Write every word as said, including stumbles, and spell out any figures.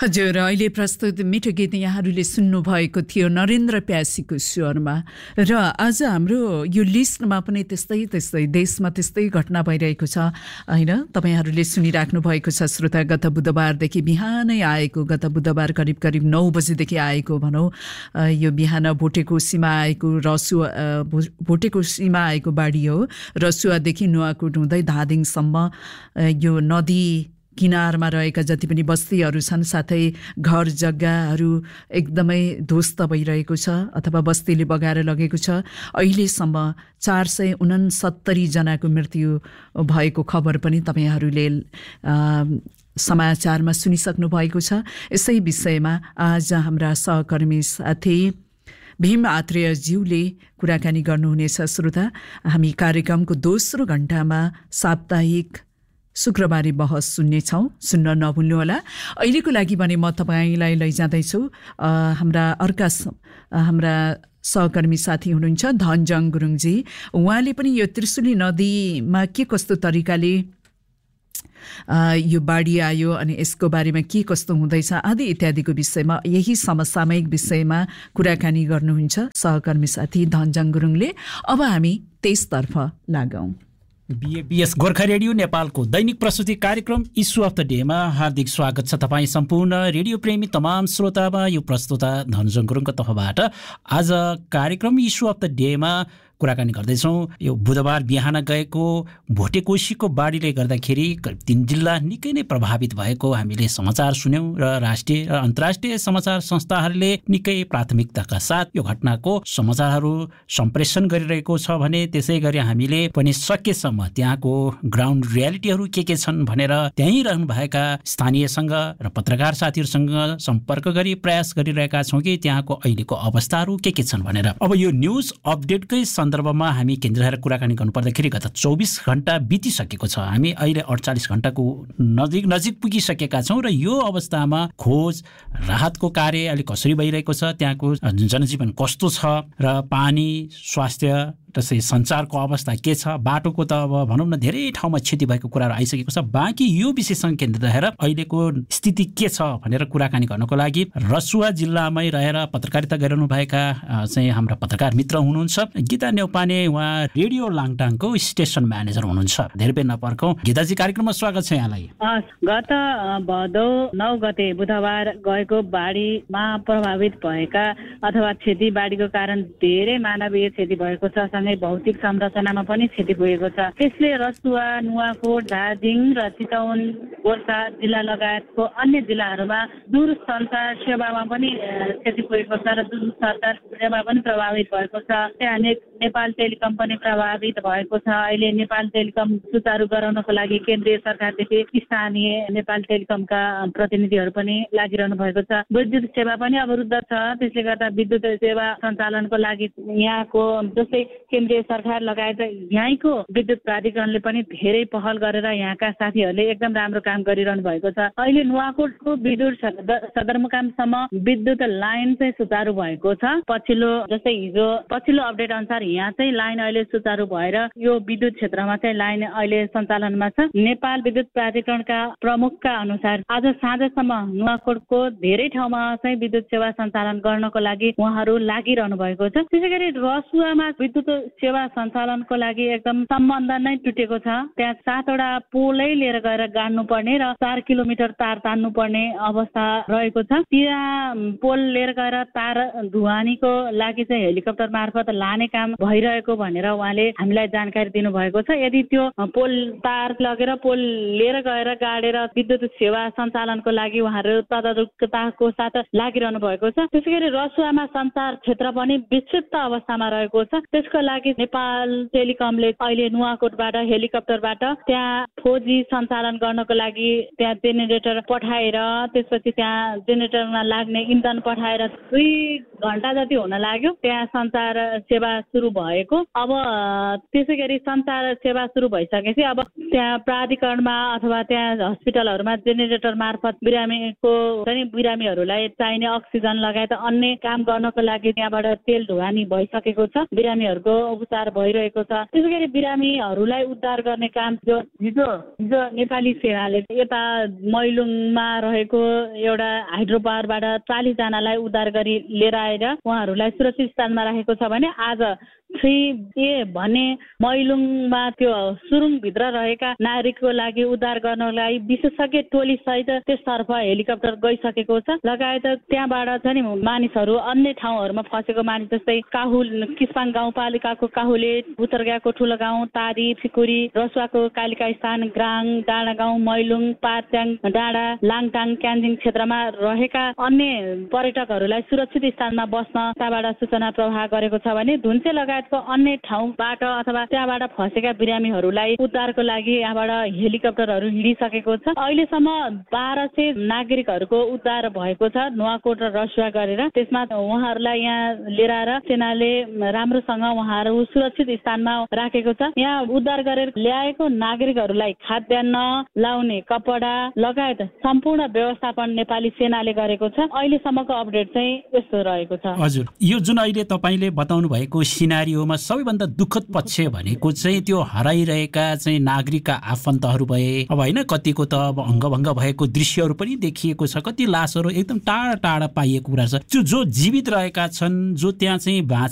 हजुर, अहिले प्रस्तुत मिठो गीत यहाँहरूले सुन्नुभएको थियो नरेन्द्र प्यासीको स्वरमा। र आज हाम्रो यो लिस्टमा पनि त्यस्तै त्यस्तै देशमा त्यस्तै घटना भइरहेको छ होइन। तपाईँहरूले सुनिराख्नु भएको छ श्रोता, गत बुधबारदेखि बिहानै आएको, गत बुधबार करिब करिब नौ बजेदेखि आएको भनौँ, यो बिहान भोटेकोसीमा आएको रसुवा भोटेकोसीमा आएको बाढी हो। रसुवादेखि नुवाकोट हुँदै धादिङसम्म यो नदी किनारमा रहेका जति पनि बस्तीहरू छन्, साथै घर जग्गाहरू एकदमै ध्वस्त भइरहेको छ अथवा बस्तीले बगाएर लगेको छ। अहिलेसम्म चार सय उनसत्तरी जनाको मृत्यु भएको खबर पनि तपाईँहरूले समाचारमा सुनिसक्नु भएको छ। यसै विषयमा आज हाम्रा सहकर्मी साथी भीम आत्रेयज्यूले कुराकानी गर्नुहुनेछ। श्रोता, हामी कार्यक्रमको दोस्रो घण्टामा साप्ताहिक शुक्रबारे बहस सुन्नेछौँ, सुन्न नभुल्नुहोला। अहिलेको लागि भने म तपाईँलाई लैजाँदैछु हाम्रा अर्का हाम्रा सहकर्मी साथी हुनुहुन्छ धनजङ गुरुङजी। उहाँले पनि यो त्रिशुली नदीमा के कस्तो तरिकाले यो बाढी आयो अनि यसको बारेमा के कस्तो हुँदैछ आदि इत्यादिको विषयमा, यही समसामयिक विषयमा कुराकानी गर्नुहुन्छ सहकर्मी साथी धनजङ गुरुङले। अब हामी त्यसतर्फ लागौँ। बीएबीएस गोर्खा रेडियो नेपालको दैनिक प्रस्तुति कार्यक्रम इस्यु अफ द डेमा हार्दिक स्वागत छ तपाईँ सम्पूर्ण रेडियो प्रेमी तमाम श्रोतामा। यो प्रस्तुता धनजङ गुरुङको तर्फबाट आज कार्यक्रम इस्यु अफ द डेमा कुराकानी गर्दैछौँ। यो बुधबार बिहान गएको भोटेकोसीको बाढीले गर्दाखेरि करिब तीन जिल्ला निकै नै प्रभावित भएको हामीले समाचार सुन्यौँ र राष्ट्रिय र अन्तर्राष्ट्रिय समाचार संस्थाहरूले निकै प्राथमिकताका साथ यो घटनाको समाचारहरू सम्प्रेषण गरिरहेको छ भने त्यसै गरी हामीले पनि सकेसम्म त्यहाँको ग्राउन्ड रियालिटीहरू के के छन् भनेर त्यहीँ रहनुभएका स्थानीयसँग र पत्रकार साथीहरूसँग सम्पर्क गरी प्रयास गरिरहेका छौँ कि त्यहाँको अहिलेको अवस्थाहरू के के छन् भनेर। अब यो न्युज अपडेटकै सन्दर्भमा हामी केन्द्र कुराकानी गर्नुपर्दाखेरि गत चौबिस घण्टा बितिसकेको छ। हामी अहिले अडचालिस घण्टाको नजिक नजिक पुगिसकेका छौँ र यो अवस्थामा खोज राहतको कार्य अहिले कसरी भइरहेको छ, त्यहाँको जनजीवन कस्तो छ र पानी, स्वास्थ्य त्यसै सञ्चारको अवस्था के छ, बाटोको त अब भनौँ न धेरै ठाउँमा क्षति भएको कुराहरू आइसकेको छ। बाँकी यो विषयसँग केन्द्रित रहेर अहिलेको स्थिति के छ भनेर कुराकानी गर्नको लागि रसुवा जिल्लामै रहेर पत्रकारिता गरिरहनुभएका चाहिँ हाम्रा पत्रकार मित्र हुनुहुन्छ गीता नेउपाने। उहाँ रेडियो लाङटाङको स्टेसन म्यानेजर हुनुहुन्छ। धेरै बेर नपर्खौँ, गीताजी कार्यक्रममा स्वागत छ यहाँलाई। गत भदौ नौ गते बुधबार गएको बाढीमा प्रभावित भएका अथवा क्षति बाढीको कारण धेरै मानवीय क्षति भएको छ, भौतिक संरचनामा पनि क्षति पुगेको छ। त्यसले रसुवा, नुवाकोट, धादिङ र चितवन, गोर्खा जिल्ला लगायतको अन्य जिल्लाहरूमा दूरसञ्चार सेवामा पनि क्षति पुगेको छ र दूरसञ्चार सेवा पनि प्रभावित भएको छ। त्यहाँ नेपाल टेलिकम पनि प्रभावित भएको छ। अहिले नेपाल टेलिकम सुचारू गराउनको लागि केन्द्रीय सरकारदेखि स्थानीय नेपाल टेलिकमका प्रतिनिधिहरू पनि लागिरहनु भएको छ। विद्युत सेवा पनि अवरुद्ध छ, त्यसले गर्दा विद्युत सेवा सञ्चालनको लागि यहाँको जस्तै केन्द्रीय सरकार लगायत यहीँको विद्युत प्राधिकरणले पनि धेरै पहल गरेर यहाँका साथीहरूले एकदम राम्रो काम गरिरहनु भएको छ। अहिले नुवाकोटको विद्युत सदरमुकामसम्म विद्युत लाइन चाहिँ सुचारू भएको छ। पछिल्लो जस्तै हिजो पछिल्लो अपडेट अनुसार यहाँ चाहिँ लाइन अहिले सुचारू भएर यो विद्युत क्षेत्रमा चाहिँ लाइन अहिले सञ्चालनमा छ। नेपाल विद्युत प्राधिकरणका प्रमुखका अनुसार आज साँझसम्म नुवाकोटको धेरै ठाउँमा चाहिँ विद्युत सेवा सञ्चालन गर्नको लागि उहाँहरू लागिरहनु भएको छ। त्यसै गरी रसुवामा विद्युत सेवा सञ्चालनको लागि एकदम सम्बन्ध नै टुटेको छ। त्यहाँ सातवटा पोलै लिएर गएर गाड्नुपर्ने र चार किलोमिटर तार तान्नुपर्ने अवस्था रहेको छ। त्यहाँ पोल लिएर गएर तार ढुवानीको लागि चाहिँ हेलिकप्टर मार्फत लाने काम भइरहेको भनेर उहाँले हामीलाई जानकारी दिनुभएको छ। यदि त्यो पोल तार लगेर पोल लिएर गएर गाडेर विद्युत सेवा सञ्चालनको लागि उहाँहरू तदारुकताको साथ लागिरहनु भएको छ। त्यसै गरी रसुवामा सञ्चार क्षेत्र पनि विक्षिप्त अवस्थामा रहेको छ। त्यसको लागि नेपाल टेलिकमले अहिले नुवाकोटबाट हेलिकप्टरबाट त्यहाँ खोजी सञ्चालन गर्नको लागि त्यहाँ जेनेरेटर पठाएर त्यसपछि त्यहाँ जेनेरेटरमा लाग्ने इन्धन पठाएर दुई घण्टा जति हुन लाग्यो त्यहाँ सञ्चार सेवा सुरु भएको। अब त्यसै गरी सञ्चार सेवा सुरु भइसकेपछि अब त्यहाँ प्राधिकरणमा अथवा त्यहाँ हस्पिटलहरूमा जेनेरेटर मार्फत बिरामीको पनि बिरामीहरूलाई चाहिने अक्सिजन लगायत अन्य काम गर्नको लागि त्यहाँबाट तेल ढुवानी भइसकेको छ। बिरामीहरूको उपचार भइरहेको छ। त्यसै गरी बिरामीहरूलाई उद्धार गर्ने काम जो हिजो हिजो नेपाली सेनाले यता मैलुङमा रहेको एउटा हाइड्रो पावरबाट चालिस जनालाई उद्धार गरी लिएर आएर उहाँहरूलाई सुरक्षित स्थानमा राखेको छ भने आज थ्री ए भन्ने मैलुङमा त्यो सुरुङभित्र रहेका नागरिकको लागि उद्धार गर्नलाई विशेषज्ञ टोली सहित त्यसतर्फ हेलिकप्टर गइसकेको छ। लगायत त्यहाँबाट चाहिँ मानिसहरू अन्य ठाउँहरूमा फँसेको मानिस जस्तै काहुल किस्पाङ गाउँपालिकाको काहुले, बुतरगाको ठुलो गाउँ, तारी, फिकुरी, रसुवाको कालिका स्थान, ग्राङ, डाँडा गाउँ, मैलुङ, पार्ट्याङ, डाँडा, लाङटाङ, क्यान्जिङ क्षेत्रमा रहेका अन्य पर्यटकहरूलाई सुरक्षित स्थानमा बस्न त्यहाँबाट सूचना प्रवाह गरेको छ भने धुन्चे लगायत अन्य ठाउँबाट अथवा त्यहाँबाट फँसेका बिरामीहरूलाई उद्धारको लागि यहाँबाट हेलिकप्टरहरू हिँडिसकेको छ। अहिलेसम्म बाह्र सय नागरिकहरूको उद्धार भएको छ नुवाकोट र रसुवा गरेर। त्यसमा उहाँहरूलाई यहाँ लिएर आएर सेनाले राम्रोसँग उहाँहरू सुरक्षित स्थानमा राखेको छ। यहाँ उद्धार गरेर ल्याएको नागरिकहरूलाई खाद्यान्न, लाउने कपडा लगायत सम्पूर्ण व्यवस्थापन नेपाली सेनाले गरेको छ। अहिलेसम्मको अपडेट चाहिँ यस्तो रहेको छ। हजुर, यो जुन अहिले तपाईँले बताउनु भएको सिनारियोमा सबैभन्दा दुःखद पक्ष भनेको चाहिँ त्यो हराइरहेका चाहिँ नागरिकका आफन्तहरू भए, अब होइन कतिको त अब अङ्गभङ्ग भएको दृश्यहरू पनि देखिएको छ, कति लासहरू एकदम टाढा टाढा पाइएको कुरा छ। जो जो जीवित रहेका छन्, जो त्यहाँ चाहिँ